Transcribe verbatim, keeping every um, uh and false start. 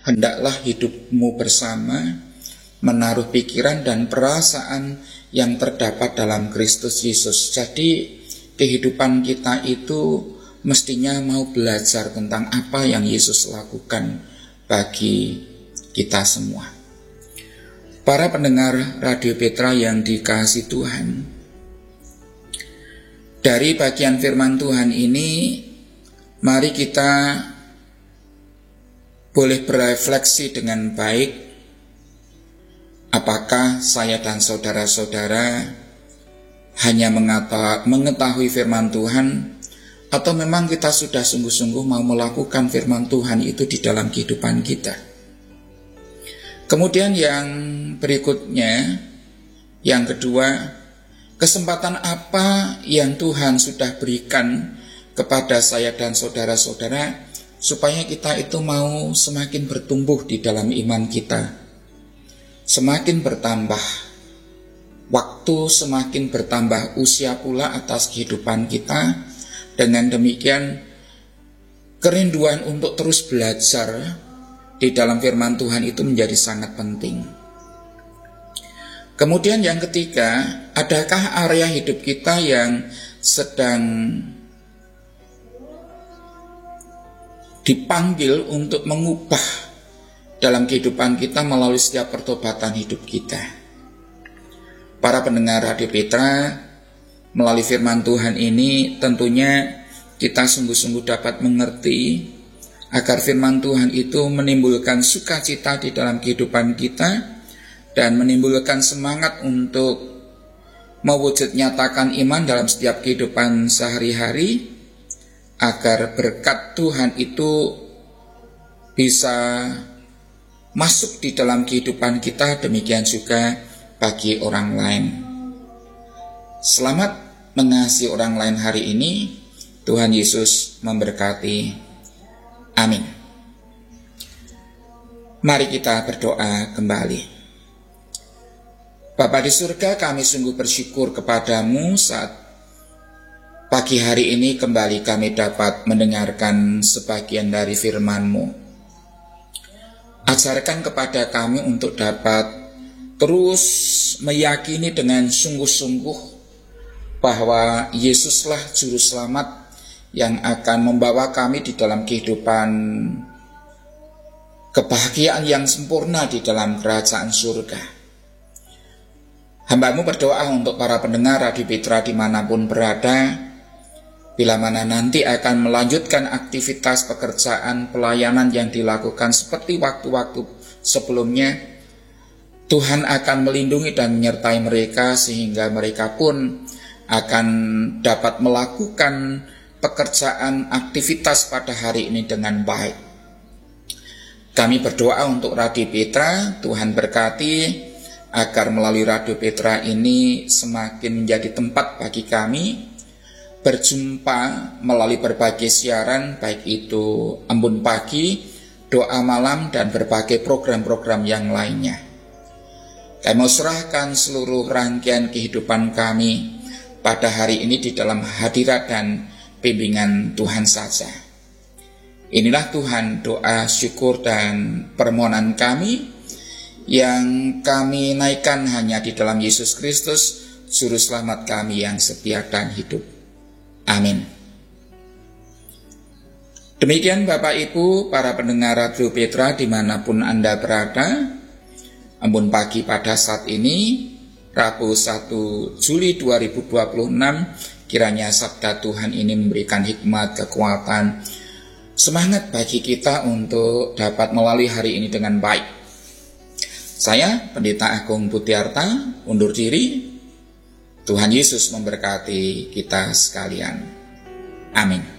hendaklah hidupmu bersama menaruh pikiran dan perasaan yang terdapat dalam Kristus Yesus. Jadi kehidupan kita itu mestinya mau belajar tentang apa yang Yesus lakukan bagi kita semua. Para pendengar Radio Petra yang dikasihi Tuhan, dari bagian firman Tuhan ini mari kita boleh berefleksi dengan baik. Apakah saya dan saudara-saudara hanya mengetahui firman Tuhan, atau memang kita sudah sungguh-sungguh mau melakukan firman Tuhan itu di dalam kehidupan kita? Kemudian yang berikutnya, yang kedua, kesempatan apa yang Tuhan sudah berikan kepada saya dan saudara-saudara supaya kita itu mau semakin bertumbuh di dalam iman kita, semakin bertambah waktu, semakin bertambah usia pula atas kehidupan kita. Dengan demikian, kerinduan untuk terus belajar di dalam firman Tuhan itu menjadi sangat penting. Kemudian yang ketiga, adakah area hidup kita yang sedang dipanggil untuk mengubah dalam kehidupan kita melalui setiap pertobatan hidup kita? Para pendengar Radio Petra, melalui firman Tuhan ini tentunya kita sungguh-sungguh dapat mengerti agar firman Tuhan itu menimbulkan sukacita di dalam kehidupan kita dan menimbulkan semangat untuk mewujud nyatakan iman dalam setiap kehidupan sehari-hari, agar berkat Tuhan itu bisa masuk di dalam kehidupan kita, demikian juga bagi orang lain. Selamat mengasihi orang lain hari ini. Tuhan Yesus memberkati. Amin. Mari kita berdoa kembali. Bapa di surga, kami sungguh bersyukur kepadamu saat pagi hari ini kembali kami dapat mendengarkan sebagian dari firman-Mu. Ajarkan kepada kami untuk dapat terus meyakini dengan sungguh-sungguh bahwa Yesuslah Juru Selamat yang akan membawa kami di dalam kehidupan kebahagiaan yang sempurna di dalam kerajaan surga. Hamba-Mu berdoa untuk para pendengar Radio Petra dimanapun berada, bila mana nanti akan melanjutkan aktivitas pekerjaan pelayanan yang dilakukan seperti waktu-waktu sebelumnya, Tuhan akan melindungi dan menyertai mereka sehingga mereka pun akan dapat melakukan pekerjaan aktivitas pada hari ini dengan baik. Kami berdoa untuk Radio Petra, Tuhan berkati agar melalui Radio Petra ini semakin menjadi tempat bagi kami berjumpa melalui berbagai siaran, baik itu Embun Pagi, Doa Malam, dan berbagai program-program yang lainnya. Kami mau serahkan seluruh rangkaian kehidupan kami pada hari ini di dalam hadirat dan bimbingan Tuhan saja. Inilah Tuhan doa, syukur, dan permohonan kami yang kami naikkan hanya di dalam Yesus Kristus, Juru Selamat kami yang setia dan hidup. Amin. Demikian Bapak Ibu, para pendengar Radio Petra dimanapun Anda berada, Embun Pagi pada saat ini, Rabu satu Juli dua ribu dua puluh enam, kiranya sabda Tuhan ini memberikan hikmat, kekuatan, semangat bagi kita untuk dapat melalui hari ini dengan baik. Saya, Pendeta Agung Butiarta, undur diri. Tuhan Yesus memberkati kita sekalian. Amin.